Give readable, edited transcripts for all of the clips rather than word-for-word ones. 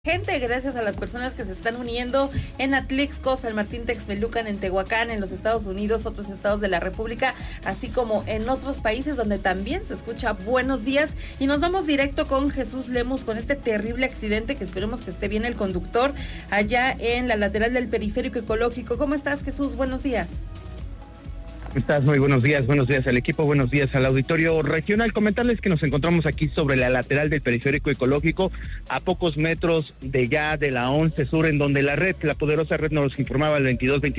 Gente, gracias a las personas que se están uniendo en Atlixco, San Martín Texmelucan, en Tehuacán, en los Estados Unidos, otros estados de la República, así como en otros países donde también se escucha buenos días. Y nos vamos directo con Jesús Lemus, con este terrible accidente, que esperemos que esté bien el conductor, allá en la lateral del Periférico Ecológico. ¿Cómo estás, Jesús? Buenos días. ¿Cómo estás? Muy buenos días al equipo, buenos días al auditorio regional. Comentarles que nos encontramos aquí sobre la lateral del Periférico Ecológico, a pocos metros de la 11 Sur, en donde la poderosa red nos informaba al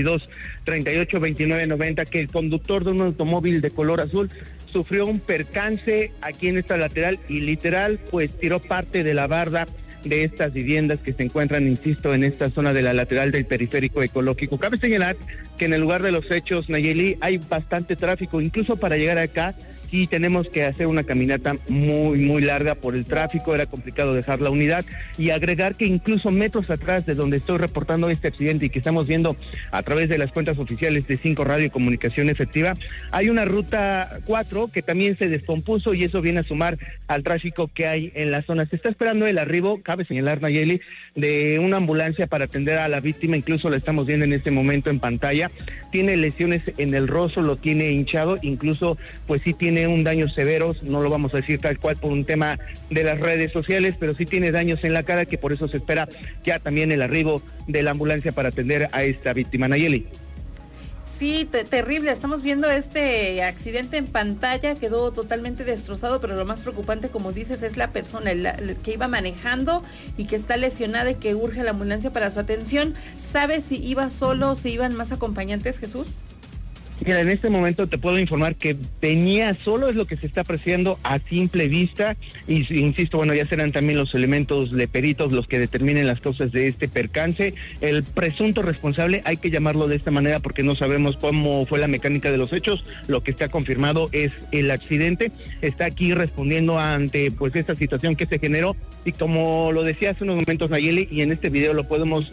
2222-382990 que el conductor de un automóvil de color azul sufrió un percance aquí en esta lateral y literal pues tiró parte de la barda de estas viviendas que se encuentran, insisto, en esta zona de la lateral del Periférico Ecológico. Cabe señalar que en el lugar de los hechos, Nayeli, hay bastante tráfico, incluso para llegar acá sí tenemos que hacer una caminata muy larga por el tráfico, era complicado dejar la unidad, y agregar que incluso metros atrás de donde estoy reportando este accidente y que estamos viendo a través de las cuentas oficiales de 5 Radio y Comunicación Efectiva, hay una ruta 4 que también se descompuso y eso viene a sumar al tráfico que hay en la zona. Se está esperando el arribo, cabe señalar, Nayeli, de una ambulancia para atender a la víctima, incluso la estamos viendo en este momento en pantalla, tiene lesiones en el rostro, lo tiene hinchado, incluso pues sí tiene un daño severo, no lo vamos a decir tal cual por un tema de las redes sociales, pero sí tiene daños en la cara, que por eso se espera ya también el arribo de la ambulancia para atender a esta víctima. Nayeli. Sí, terrible, estamos viendo este accidente en pantalla, quedó totalmente destrozado, pero lo más preocupante, como dices, es la persona que iba manejando y que está lesionada y que urge la ambulancia para su atención. ¿Sabes si iba solo, si iban más acompañantes, Jesús? Mira, en este momento te puedo informar que venía solo, es lo que se está apreciando a simple vista, y insisto, bueno, ya serán también los elementos de peritos los que determinen las causas de este percance. El presunto responsable, hay que llamarlo de esta manera porque no sabemos cómo fue la mecánica de los hechos, lo que está confirmado es el accidente, está aquí respondiendo ante pues esta situación que se generó, y como lo decía hace unos momentos Nayeli, y en este video lo podemos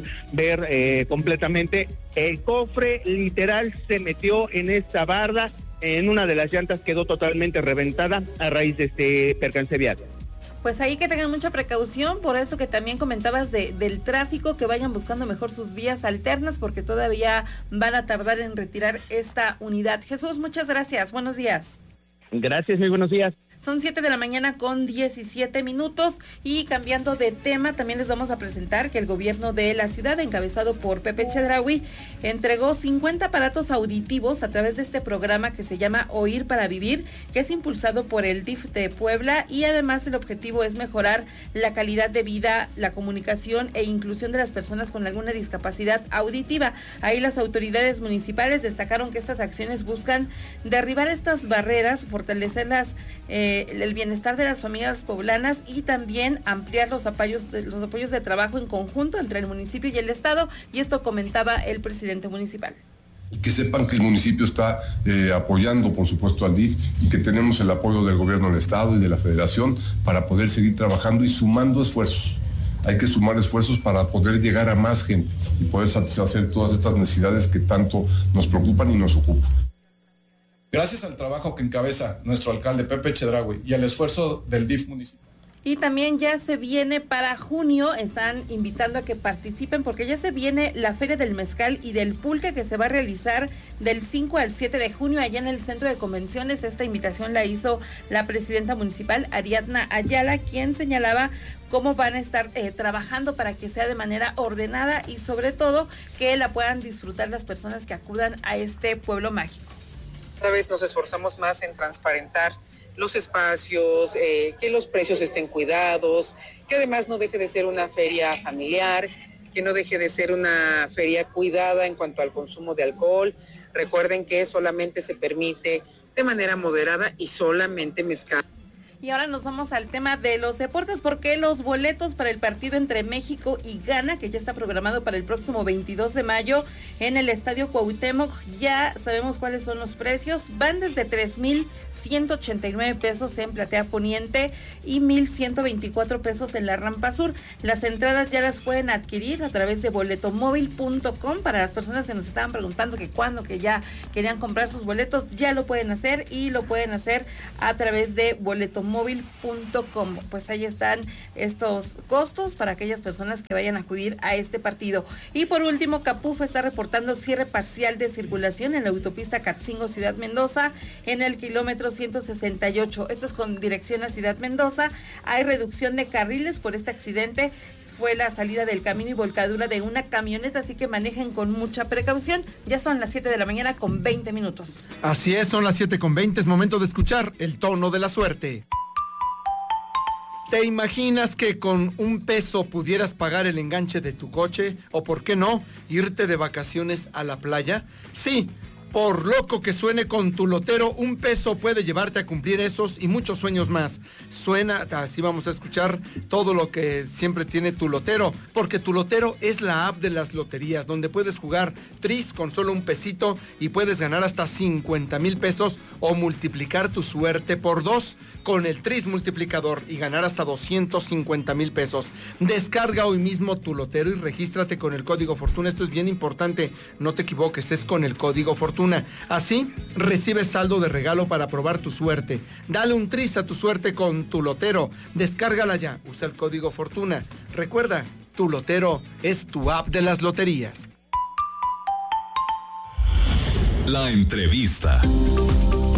ver completamente, el cofre literal se metió en esta barda, en una de las llantas quedó totalmente reventada a raíz de este percance vial. Pues ahí que tengan mucha precaución, por eso que también comentabas del tráfico, que vayan buscando mejor sus vías alternas, porque todavía van a tardar en retirar esta unidad. Jesús, muchas gracias, buenos días. Gracias, muy buenos días. Son 7 de la mañana con 17 minutos y cambiando de tema, también les vamos a presentar que el gobierno de la ciudad, encabezado por Pepe Chedraui, entregó 50 aparatos auditivos a través de este programa que se llama Oír para Vivir, que es impulsado por el DIF de Puebla, y además el objetivo es mejorar la calidad de vida, la comunicación e inclusión de las personas con alguna discapacidad auditiva. Ahí las autoridades municipales destacaron que estas acciones buscan derribar estas barreras, fortalecerlas, el bienestar de las familias poblanas, y también ampliar los apoyos de trabajo en conjunto entre el municipio y el estado, y esto comentaba el presidente municipal. Que sepan que el municipio está apoyando, por supuesto, al DIF, y que tenemos el apoyo del gobierno del estado y de la federación para poder seguir trabajando y sumando esfuerzos. Hay que sumar esfuerzos para poder llegar a más gente y poder satisfacer todas estas necesidades que tanto nos preocupan y nos ocupan. Gracias al trabajo que encabeza nuestro alcalde Pepe Chedraui y al esfuerzo del DIF municipal. Y también ya se viene para junio, están invitando a que participen porque ya se viene la Feria del Mezcal y del Pulque, que se va a realizar del 5 al 7 de junio allá en el Centro de Convenciones. Esta invitación la hizo la presidenta municipal, Ariadna Ayala, quien señalaba cómo van a estar trabajando para que sea de manera ordenada y sobre todo que la puedan disfrutar las personas que acudan a este pueblo mágico. Cada vez nos esforzamos más en transparentar los espacios, que los precios estén cuidados, que además no deje de ser una feria familiar, que no deje de ser una feria cuidada en cuanto al consumo de alcohol. Recuerden que solamente se permite de manera moderada y solamente mezcal. Y ahora nos vamos al tema de los deportes, porque los boletos para el partido entre México y Ghana, que ya está programado para el próximo 22 de mayo en el Estadio Cuauhtémoc, ya sabemos cuáles son los precios, van desde 3,189 pesos en Platea Poniente y 1,124 pesos en la Rampa Sur. Las entradas ya las pueden adquirir a través de boletomóvil.com. Para las personas que nos estaban preguntando que cuándo, que ya querían comprar sus boletos, ya lo pueden hacer, y lo pueden hacer a través de boletomóvil.com. automóvil.com. Pues ahí están estos costos para aquellas personas que vayan a acudir a este partido. Y por último, Capuf está reportando cierre parcial de circulación en la autopista Catzingo Ciudad Mendoza en el kilómetro 168. Esto es con dirección a Ciudad Mendoza. Hay reducción de carriles por este accidente. Fue la salida del camino y volcadura de una camioneta, así que manejen con mucha precaución. Ya son las 7 de la mañana con 20 minutos. Así es, son las 7:20, es momento de escuchar el tono de la suerte. ¿Te imaginas que con $1 pudieras pagar el enganche de tu coche? ¿O por qué no, irte de vacaciones a la playa? Sí. Por loco que suene, con tu lotero, $1 puede llevarte a cumplir esos y muchos sueños más. Suena, así vamos a escuchar todo lo que siempre tiene tu lotero, porque tu lotero es la app de las loterías, donde puedes jugar tris con solo $1 y puedes ganar hasta 50,000 pesos o multiplicar tu suerte por 2 con el tris multiplicador y ganar hasta 250,000 pesos. Descarga hoy mismo tu lotero y regístrate con el código Fortuna. Esto es bien importante, no te equivoques, es con el código Fortuna. Así recibes saldo de regalo para probar tu suerte. Dale un tris a tu suerte con tu lotero. Descárgala ya, usa el código Fortuna. Recuerda, tu lotero es tu app de las loterías. La entrevista.